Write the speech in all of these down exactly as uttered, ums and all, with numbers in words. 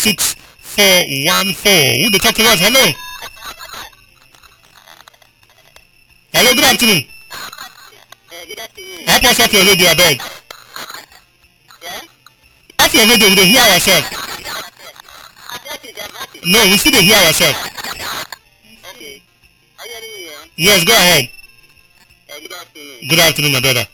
six four one four. Who they talk to us? Hello. Hello, good afternoon. Help us off your radio, I beg. Off your radio, we don't hear ourselves. No, we still don't hear ourselves. Okay. Are you hearing me? Yes, go ahead. Uh, good afternoon. Good afternoon, my brother.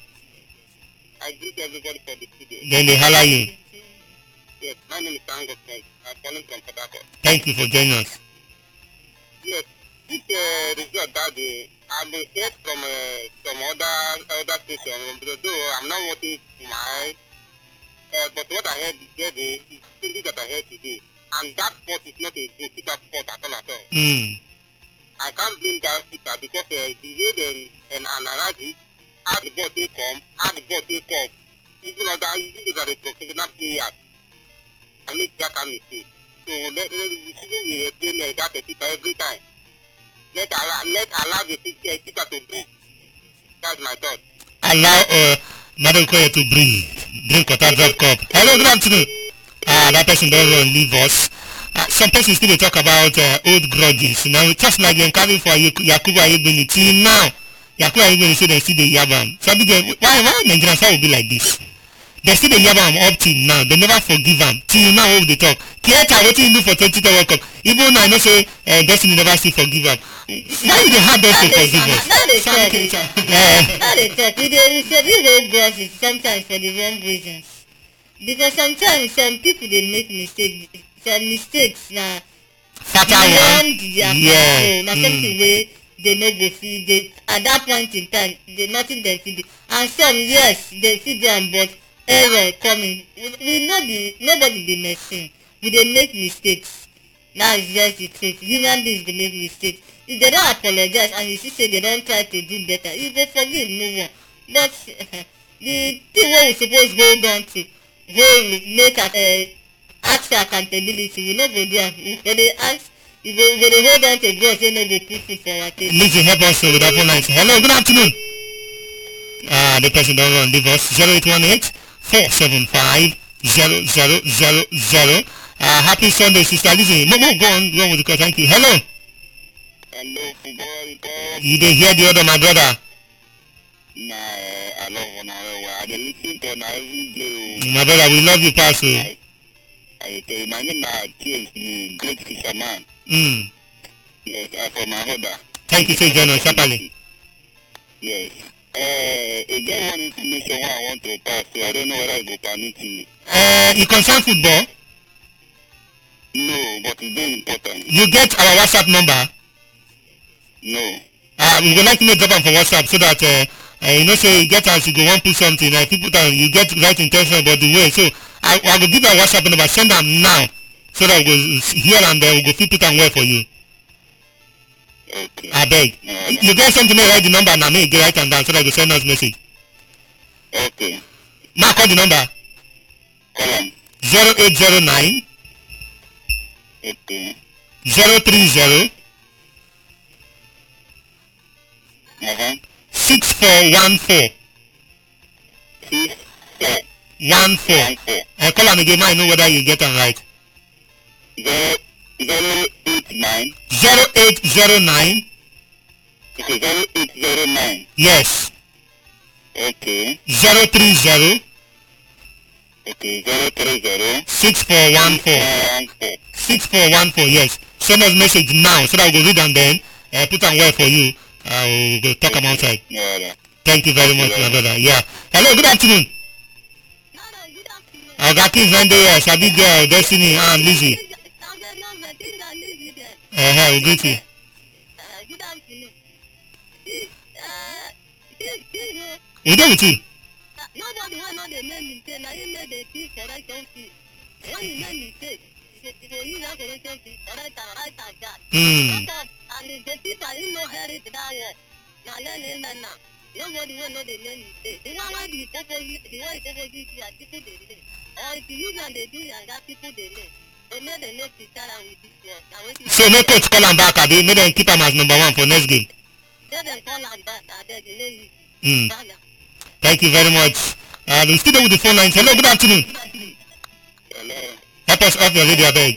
I greet everybody for the studio. Then they holler you. Yes, my name is Tango Peg. I'm calling from Tobacco. Thank you for joining us. Yes, this uh, result that day, I've been heard from uh, some other other stations, though I'm not watching my uh, but what I heard yesterday is things that I heard today. And that sport is not a good sport at all at all. Mm. I can't blame that speaker because uh, the way they and analyze it, how the ball take come, how the ball take come, even though that is a professional player, I make that kind of mistake. So let let we shouldn't be playing like that speaker every time. Let allow let allow the speaker to breathe. That's my thought. Allow uh, Madam Koye to breathe. Drink water, drop cup. Hello, good afternoon. Uh, that person doesn't leave us. Uh, some persons still talk about uh, old grudges. Now, just like they're carrying for Yakubu Ayebini till now. Yakubu Ayebini say they still the Yabam. So why, why Nigerians will be like this? They still the Yabam up till now. They never forgive them. Till now, all they talk. Kieta, what do you do for twenty World Cup? Even I know say uh, Destiny never still forgive them. Why do they have them to forgive us? Not the church. Not the church. We dey introduce old grudges sometimes for the wrong reasons. Because sometimes some people they make mistakes. Some mistakes na beyond their control. Na something wey they no go fit dey at that point in time. They nothing dem fit do. And some yes they fit do am but error coming. We no be nobody be machine. We dey make mistakes. Now it's just the truth. Human beings dey make mistakes. If they don't apologize and you see say they don't try to do better, you go forgive move on. But the thing wey we suppose hold on to. Wey make uh, ask for accountability, we no go do am. If they ask, if they, if they hold on to God, say no go put food for our table. Listen, help us with that phone line. Hello, good afternoon. Ah, uh, the person don't run. Leave us zero eight one eight four seven five zero zero zero zero. Ah, happy Sunday, sister. Listen, no, no, go on, go on with the call. Thank you. Hello. Hello, football. You didn't hear the other, my brother. Nah, I love one hour. I dey listen to na every day. My brother, we love you, Pastor. I, I tell you, my name is James, the great fisherman. Mm. Yes, I for my mother. Thank you, Sir General Shapali. Yes. Uh, again, one information I want to pass, so I don't know whether I go permit me. Uh, you concern football? No, but it's very important. You get our WhatsApp number? No. Uh, we would like to know drop on for WhatsApp so that uh, uh, you know say you get as you go one put something and people down you get right intention about the way. So I I will give our WhatsApp number, send them now so that we go hear and then we go fit put them well for you. Okay. I beg. Uh, You get something to write the number now, me get write them down so that you send us message. Okay. Now call the number. Call on. Zero eight zero nine Okay. zero three zero Uh-huh. six four one four Six, four, one four. one, four. I call them again. I know whether you get them right. Zero, zero, eight, nine. Zero eight zero nine. Okay, zero, eight, zero, nine. Yes. Okay. Zero three zero Okay, zero, three, zero. six four one four. One, four. six four one four, yes. Send us message now so that we go read them then. Uh, put them well for you. Uh, we'll go talk them outside. Yeah, yeah. Thank you very much, my brother. Yeah. Hello, good afternoon. No, no, you don't feel it. I got kids one day, yes. Sabi girl, Destiny, and Lizzie. Uh huh, we greet you. Good afternoon. Uh, We do with you. nobody has not the name mistake. Now you made the thing correction fee. When you make mistake, you go use that correction fee, correct and right and that. Hmm. And the people you know very that way. Now learn it now. Nobody will know the name mistake. The one why the people you, the one people you see are people they know. Or if you use and they do and that people they know. They know the next picture and with this one. So no coach call them back, Abi. Make them keep them as number one for next game. Let them call and back and then they know you. Hmm. Thank you very much. Uh, we still there with the phone lines. Hello, good afternoon. Hello. Help us off your radio, I beg.